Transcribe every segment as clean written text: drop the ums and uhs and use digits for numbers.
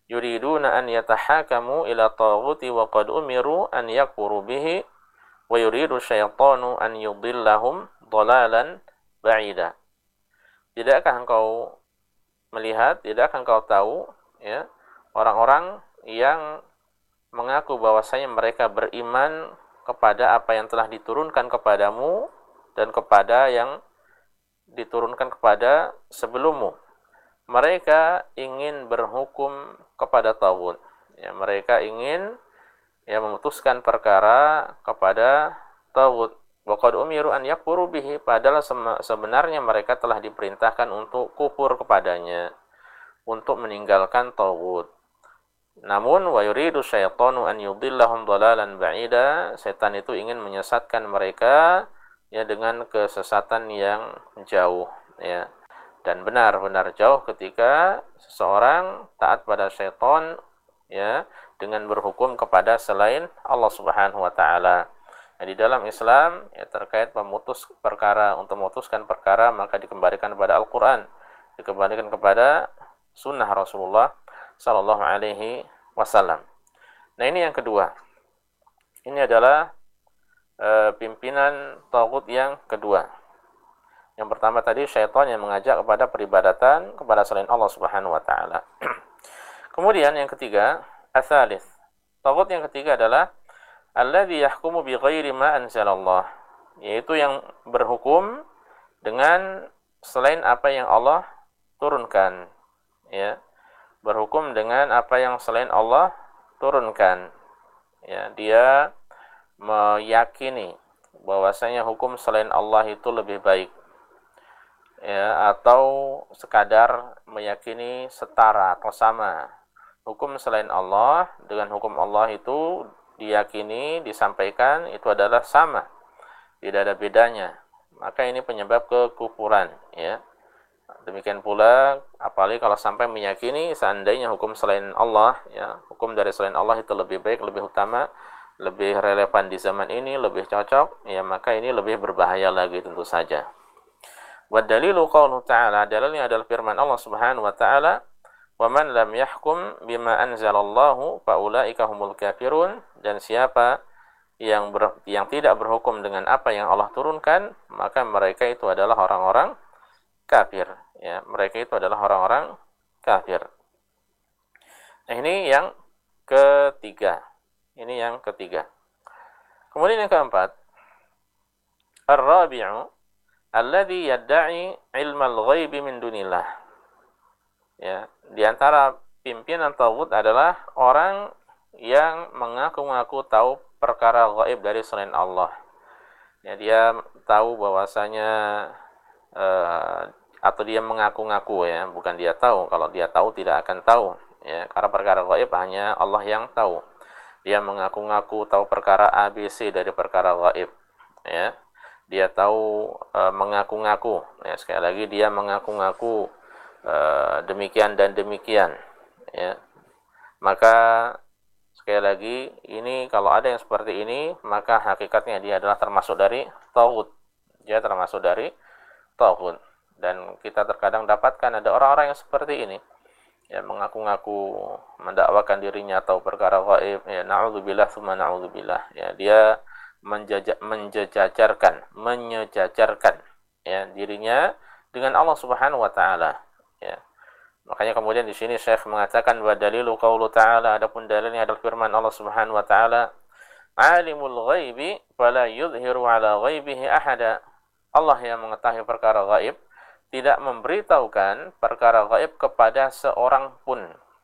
yuriduna an yatahakamu ila taghuti wa qad umiru an yakfuru bihi wa yuridu syaitanu an yudillahum dhalalan ba'ida. Tidakkah engkau melihat, tidakkah engkau tahu, ya, orang-orang yang mengaku bahwasanya mereka beriman kepada apa yang telah diturunkan kepadamu dan kepada yang diturunkan kepada sebelummu. Mereka ingin berhukum kepada taghut. Ya, mereka ingin memutuskan perkara kepada taghut. Wa qad umiru an yakfuru bihi, padahal sebenarnya mereka telah diperintahkan untuk kufur kepadanya, untuk meninggalkan taghut. Namun wa yuridu syaitanu an yudillahum dhalalan ba'ida, setan itu ingin menyesatkan mereka dengan kesesatan yang jauh, ya. Dan benar-benar jauh ketika seseorang taat pada syaitan, ya, dengan berhukum kepada selain Allah Subhanahu wa taala. Di dalam Islam, terkait untuk memutuskan perkara, maka dikembalikan kepada Al-Qur'an, dikembalikan kepada sunnah Rasulullah sallallahu alaihi wasallam. Nah, ini yang kedua. Ini adalah pimpinan taghut yang kedua. Yang pertama tadi syaitan yang mengajak kepada peribadatan kepada selain Allah Subhanahu wa taala. Kemudian yang ketiga, ats-tsalits. Taghut yang ketiga adalah alladzi yahkumu bi ghairi ma anzalallah, yaitu yang berhukum dengan selain apa yang Allah turunkan, ya. Berhukum dengan apa yang selain Allah turunkan. Ya, dia meyakini bahwasanya hukum selain Allah itu lebih baik. Ya, atau sekadar meyakini setara atau sama. Hukum selain Allah dengan hukum Allah itu diyakini, disampaikan itu adalah sama, tidak ada bedanya, maka ini penyebab kekufuran, ya. Demikian pula apalagi kalau sampai meyakini seandainya hukum selain Allah, ya, hukum dari selain Allah itu lebih baik, lebih utama, lebih relevan di zaman ini, lebih cocok, ya, maka ini lebih berbahaya lagi tentu saja. Wa dalilu qauluhu ta'ala, dalilnya adalah firman Allah Subhanahu wa taala, wa man lam yahkum bima anzalallahu fa ulaika humul kafirun, dan siapa yang tidak berhukum dengan apa yang Allah turunkan, maka mereka itu adalah orang-orang kafir, ya, mereka itu adalah orang-orang kafir. Nah, ini yang ketiga. Kemudian yang keempat, ar-rabi'u alladhi yadda'i ilmal ghaibi min dunillah. Ya, di antara pimpinan taghut adalah orang yang mengaku-ngaku tahu perkara gaib dari selain Allah. Ya, dia tahu bahwasanya atau dia mengaku-ngaku, ya, bukan dia tahu. Kalau dia tahu tidak akan tahu, ya, karena perkara gaib hanya Allah yang tahu. Dia mengaku-ngaku tahu perkara ABC dari perkara gaib, ya. Dia tahu mengaku-ngaku, ya, sekali lagi dia mengaku-ngaku demikian dan demikian, ya. Maka sekali lagi ini kalau ada yang seperti ini, maka hakikatnya dia adalah termasuk dari taghut. Dia termasuk dari taghut. Dan kita terkadang dapatkan ada orang-orang yang seperti ini, ya, mengaku-ngaku mendakwakan dirinya tahu perkara gaib, ya, na'udzubillah tsumma na'udzubillah, ya, dia menyejajarkan, ya, dirinya dengan Allah Subhanahu wa taala, ya. Makanya kemudian di sini Syekh mengatakan wa dalilu qaulu ta'ala, adapun dalilnya adalah firman Allah Subhanahu wa taala, alimul ghaibi fala yudhiru ala ghaibihi ahada. Allah yang mengetahui perkara gaib tidak memberitahukan perkara gaib kepada seorang pun.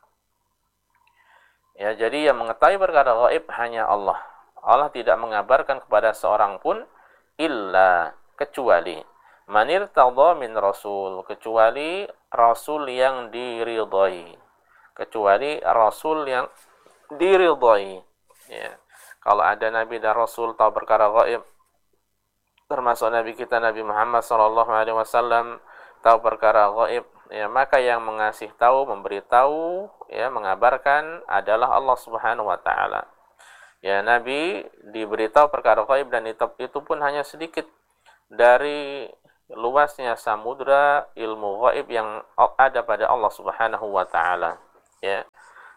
Ya, jadi yang mengetahui perkara gaib hanya Allah. Allah tidak mengabarkan kepada seorang pun illa, kecuali manir tadha min rasul, kecuali rasul yang diridhai. Kecuali rasul yang diridhai. Ya. Kalau ada nabi dan rasul tahu perkara gaib, termasuk nabi kita Nabi Muhammad sallallahu alaihi wasallam tahu perkara gaib, ya, maka yang mengasih tahu, memberitahu, ya, mengabarkan adalah Allah Subhanahu wa taala. Ya, nabi diberitahu perkara gaib dan itu pun hanya sedikit dari luasnya samudra ilmu gaib yang ada pada Allah Subhanahu wa taala, ya.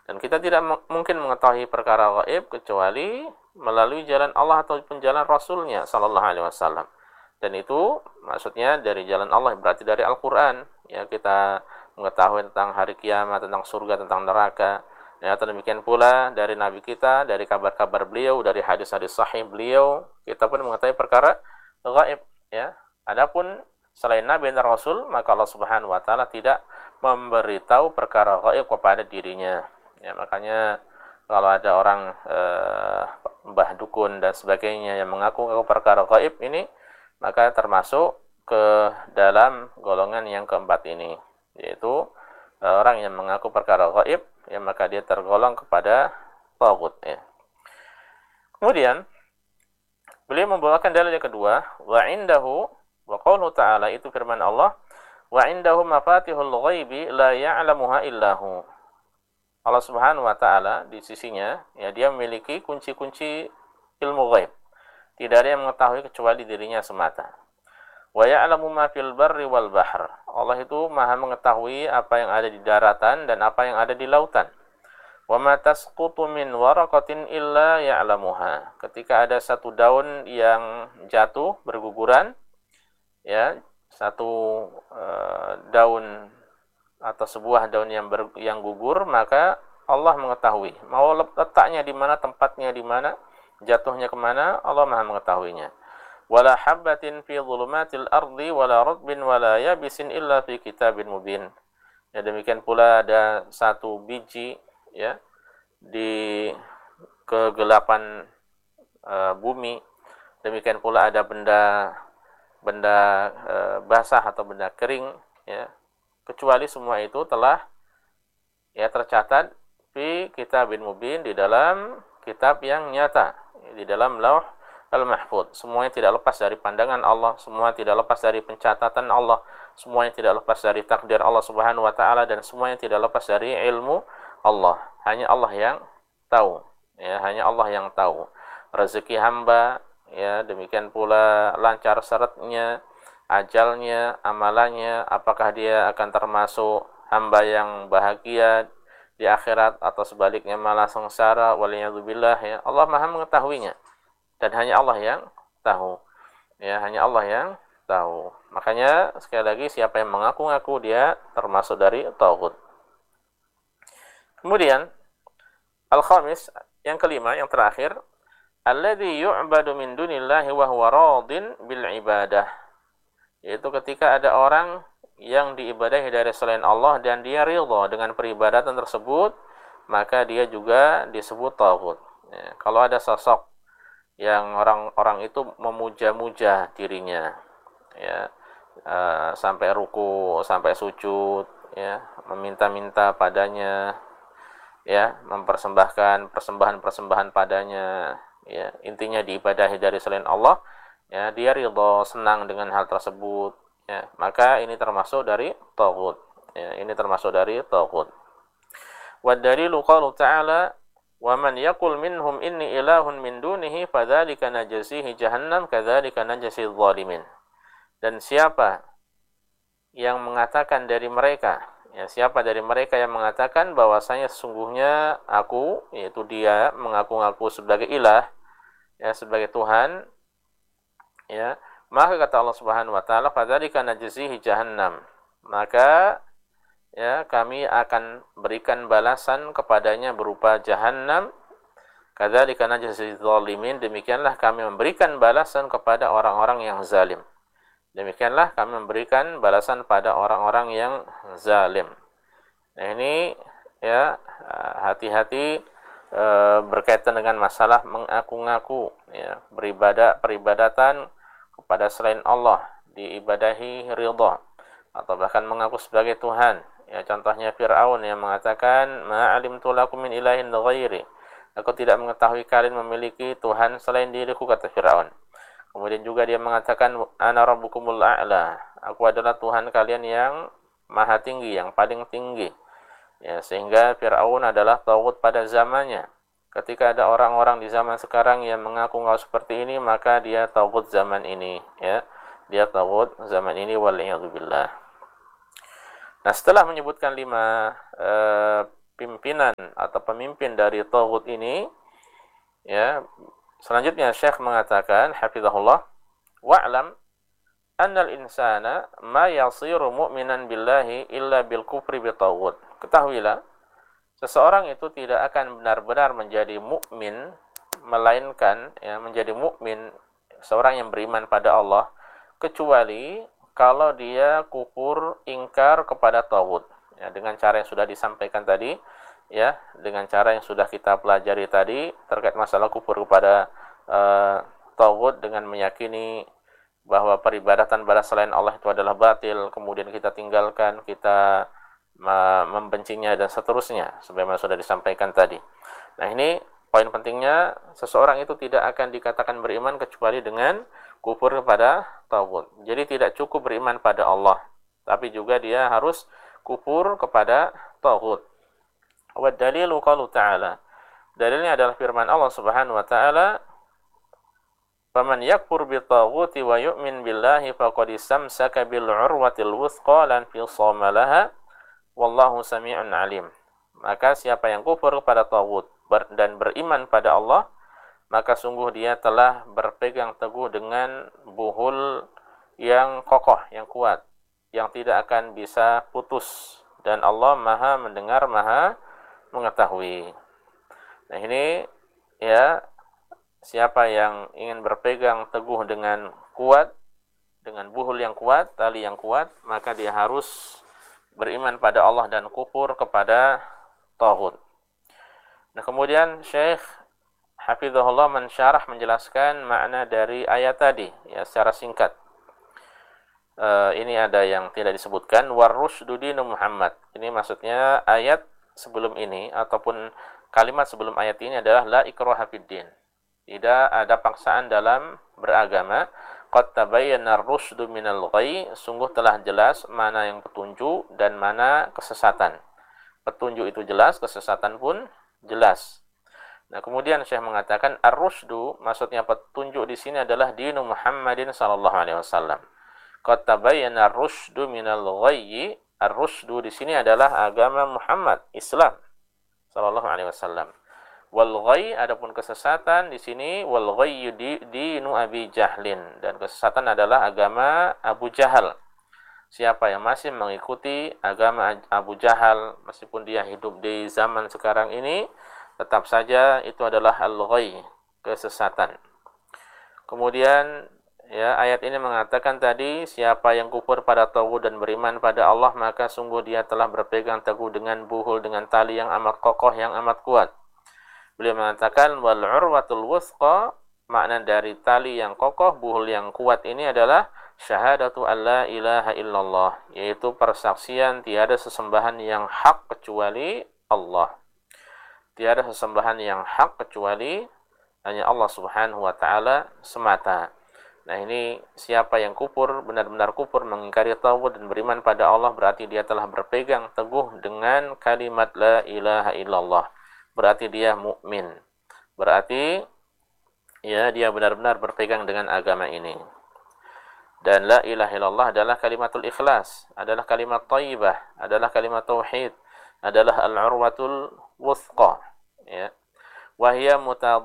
Dan kita tidak mungkin mengetahui perkara gaib kecuali melalui jalan Allah ataupun jalan Rasulnya sallallahu alaihi wasallam. Dan itu maksudnya dari jalan Allah, berarti dari Al-Qur'an. Ya, kita mengetahui tentang hari kiamat, tentang surga, tentang neraka. Ya, atau demikian pula dari Nabi kita, dari kabar-kabar beliau, dari hadis-hadis sahih beliau, kita pun mengetahui perkara gaib. Ya, adapun selain Nabi dan Rasul, maka Allah Subhanahu wa taala tidak memberitahu perkara gaib kepada dirinya. Ya, makanya kalau ada orang mbah dukun dan sebagainya yang mengaku perkara gaib ini, maka termasuk ke dalam golongan yang keempat ini, yaitu orang yang mengaku perkara gaib, ya maka dia tergolong kepada taghut, ya. Kemudian beliau membawakan dalil yang kedua, wa indahu, wa qauluhu ta'ala, itu firman Allah, wa indahu mafatihul ghaibi la ya'lamuha illahu. Allah Subhanahu wa taala di sisinya, ya, dia memiliki kunci-kunci ilmu ghaib. Tidak ada yang mengetahui kecuali dirinya semata. Wa ya'lamu ma fil barri wal bahr. Allah itu Maha mengetahui apa yang ada di daratan dan apa yang ada di lautan. Wa ma tasqutu min waraqatin illa ya'lamuha. Ketika ada satu daun yang jatuh berguguran, ya, satu daun atau sebuah daun yang gugur, maka Allah mengetahui. Mau letaknya di mana, tempatnya di mana, jatuhnya kemana, Allah Maha mengetahuinya. Wala habbatin fi dhulumatil ardi wala ratbin wala yabisin illa fi kitabin mubin. Ya, demikian pula ada satu biji, ya, di kegelapan bumi. Demikian pula ada benda basah atau benda kering, ya, kecuali semua itu telah, ya, tercatat fi kitabin mubin, di dalam kitab yang nyata, di dalam lauh al-mahfuz. Semuanya tidak lepas dari pandangan Allah, semua tidak lepas dari pencatatan Allah, semuanya tidak lepas dari takdir Allah Subhanahu wa taala, dan semuanya tidak lepas dari ilmu Allah. Hanya Allah yang tahu, ya, hanya Allah yang tahu rezeki hamba, ya, demikian pula lancar syaratnya, ajalnya, amalannya, apakah dia akan termasuk hamba yang bahagia di akhirat atau sebaliknya malah sengsara, waliyadzubillah, ya. Allah Maha mengetahuinya dan hanya Allah yang tahu, ya, hanya Allah yang tahu. Makanya sekali lagi, siapa yang mengaku-ngaku dia termasuk dari taghut. Kemudian al-khamis, yang kelima, yang terakhir, alladzi yu'badu min dunillahi wa huwa radin bil ibadah. Yaitu ketika ada orang yang diibadahi dari selain Allah dan dia ridha dengan peribadatan tersebut, maka dia juga disebut taghut. Ya, kalau ada sosok yang orang itu memuja-muja dirinya, ya, sampai ruku, sampai sujud, ya, meminta-minta padanya, ya, mempersembahkan persembahan-persembahan padanya, ya, intinya diibadahi dari selain Allah, ya, dia ridha, senang dengan hal tersebut, ya, maka ini termasuk dari taghut, ya, ini termasuk dari taghut. Wa dalilu qaulu ta'ala, wa man yaqul minhum inni ilahun min dunihi fadzalika najzihi jahannam kadzalika najzil zalimin. Dan siapa yang mengatakan dari mereka, ya, siapa dari mereka yang mengatakan bahwasanya sesungguhnya aku, yaitu dia mengaku-ngaku sebagai ilah, ya, sebagai Tuhan, ya, maka kata Allah Subhanahu wa taala, fadzalika najzihi jahannam, maka, ya, kami akan berikan balasan kepadanya berupa jahannam, kadzalika najzil zalimin, demikianlah kami memberikan balasan kepada orang-orang yang zalim. Demikianlah kami memberikan balasan pada orang-orang yang zalim. Nah, ini, ya, hati-hati berkaitan dengan masalah mengaku-ngaku, ya, peribadatan kepada selain Allah, diibadahi ridha, atau bahkan mengaku sebagai Tuhan. Ya, contohnya Fir'aun yang mengatakan, ma'alimtu lakum min ilahin ghairi. Aku tidak mengetahui kalian memiliki Tuhan selain diriku, kata Fir'aun. Kemudian juga dia mengatakan, ana rabbukumul a'la. Aku adalah Tuhan kalian yang maha tinggi, yang paling tinggi. Ya, sehingga Fir'aun adalah taghut pada zamannya. Ketika ada orang-orang di zaman sekarang yang mengaku-ngaku seperti ini, maka dia taghut zaman ini, ya. Dia taghut zaman ini, waliyadzubillah. Nah, setelah menyebutkan 5 pimpinan atau pemimpin dari taghut ini, ya. Selanjutnya Syekh mengatakan hafizahullah, wa'lam annal insana ma yasiru mu'minan billahi illa bil kufri bi taghut. Ketahuilah, seseorang itu tidak akan benar-benar menjadi mukmin melainkan menjadi mukmin seorang yang beriman pada Allah kecuali kalau dia kufur ingkar kepada taghut. Ya, dengan cara yang sudah disampaikan tadi, ya, dengan cara yang sudah kita pelajari tadi terkait masalah kufur kepada taghut dengan meyakini bahwa peribadatan pada selain Allah itu adalah batil, kemudian kita tinggalkan, kita membencinya dan seterusnya sebagaimana sudah disampaikan tadi. Nah, ini poin pentingnya, seseorang itu tidak akan dikatakan beriman kecuali dengan kufur kepada taghut. Jadi tidak cukup beriman pada Allah, tapi juga dia harus kufur kepada taghut. Wa dalilu qaulu ta'ala. Dalilnya adalah firman Allah Subhanahu wa taala, "Faman yakfur bit-taghuti wa yu'min billahi faqad istamsaka bil 'urwatil wuthqa lan fisama laha wallahu samii'un 'alim." Maka siapa yang kufur kepada taghut dan beriman pada Allah, maka sungguh dia telah berpegang teguh dengan buhul yang kokoh, yang kuat, yang tidak akan bisa putus, dan Allah Maha mendengar, Maha mengetahui. Nah, ini ya, siapa yang ingin berpegang teguh dengan kuat, dengan buhul yang kuat, tali yang kuat, maka dia harus beriman pada Allah dan kufur kepada taghut. Nah, kemudian Syekh hafizahullah menjelaskan makna dari ayat tadi, ya, secara singkat. Ini ada yang tidak disebutkan, warrusydu dinu Muhammad. Ini maksudnya ayat sebelum ini ataupun kalimat sebelum ayat ini adalah la ikraha fiddin. Tidak ada paksaan dalam beragama. Qad tabayyana ar-rusydu minal ghayy. Sungguh telah jelas mana yang petunjuk dan mana kesesatan. Petunjuk itu jelas, kesesatan pun jelas. Nah, kemudian Syekh mengatakan ar-rusydu, maksudnya petunjuk di sini adalah dinu Muhammadin sallallahu alaihi wasallam. Qad tabayyana ar-rusydu minal ghayy. Ar-rusydu di sini adalah agama Muhammad, Islam sallallahu alaihi wasallam. Wal ghayy, adapun kesesatan di sini, wal ghayy dinu Abi Jahlin, dan kesesatan adalah agama Abu Jahal. Siapa yang masih mengikuti agama Abu Jahal meskipun dia hidup di zaman sekarang ini, tetap saja itu adalah al-ghayy, kesesatan. Kemudian ya, ayat ini mengatakan tadi, siapa yang kufur pada taghut dan beriman pada Allah, maka sungguh dia telah berpegang teguh dengan buhul, dengan tali yang amat kokoh, yang amat kuat. Beliau mengatakan wal 'urwatul wuthqa, makna dari tali yang kokoh, buhul yang kuat ini adalah syahadatu alla ilaha illallah, yaitu persaksian tiada sesembahan yang hak kecuali Allah. Tiada sesembahan yang hak kecuali hanya Allah Subhanahu wa taala semata. Nah, ini siapa yang kufur, benar-benar kufur, mengingkari taghut dan beriman pada Allah, berarti dia telah berpegang teguh dengan kalimat la ilaha illallah. Berarti dia mukmin. Berarti ya, dia benar-benar berpegang dengan agama ini. Dan la ilaha illallah adalah kalimatul ikhlas, adalah kalimat thayyibah, adalah kalimat tauhid, adalah al-urwatul wuthqa, ya. Wahia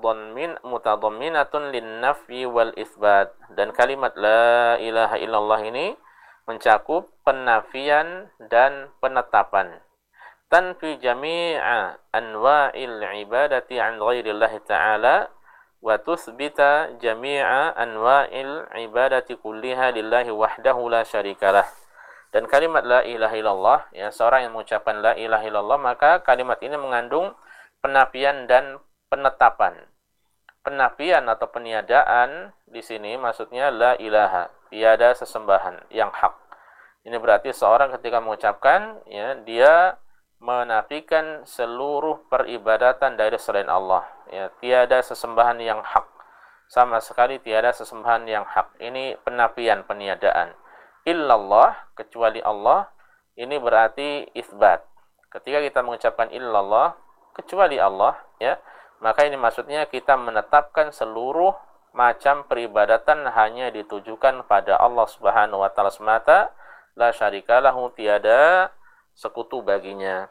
mutadamminatun lin-nafyi wal itsbat. Dan kalimat la ilaha illallah ini mencakup penafian dan penetapan. Tanfi jami'a anwa'il ibadati an ghairillahi ta'ala wa tuthbita jami'a anwa'il ibadati kulliha lillahi wahdahu la syarikalah. Dan kalimat la ilaha illallah, ya, seorang yang mengucapkan la ilaha illallah, maka kalimat ini mengandung penafian dan penetapan. Penafian atau peniadaan di sini maksudnya la ilaha, tiada sesembahan yang hak. Ini berarti seorang ketika mengucapkan, ya, dia menafikan seluruh peribadatan dari selain Allah, ya, tiada sesembahan yang hak. Sama sekali tiada sesembahan yang hak. Ini penafian, peniadaan. Illallah, kecuali Allah, ini berarti isbat. Ketika kita mengucapkan illallah, kecuali Allah, ya, maka ini maksudnya kita menetapkan seluruh macam peribadatan hanya ditujukan pada Allah Subhanahu wa taala semata, la syarikalahu, tiada sekutu baginya.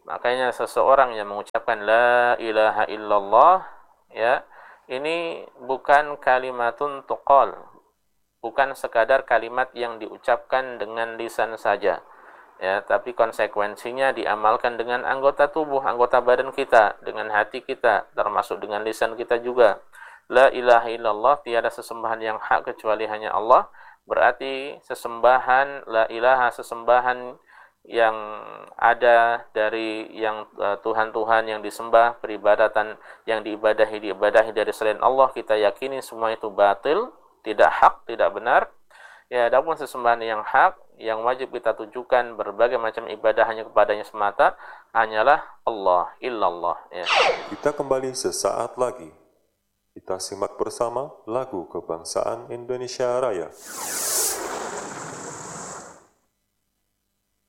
Makanya seseorang yang mengucapkan la ilaha illallah, ya, ini bukan kalimatun tuqal, bukan sekadar kalimat yang diucapkan dengan lisan saja, ya, tapi konsekuensinya diamalkan dengan anggota tubuh, anggota badan kita, dengan hati kita, termasuk dengan lisan kita juga. La ilaha illallah, tiada sesembahan yang hak kecuali hanya Allah. Berarti sesembahan, la ilaha, sesembahan yang ada dari yang Tuhan-Tuhan yang disembah, peribadatan yang diibadahi dari selain Allah, kita yakini semua itu batil, tidak hak, tidak benar. Ya, adapun sesembahan yang hak, yang wajib kita tujukan berbagai macam ibadah hanya kepadanya semata, hanyalah Allah, illallah. Ya. Kita kembali sesaat lagi. Kita simak bersama lagu kebangsaan Indonesia Raya.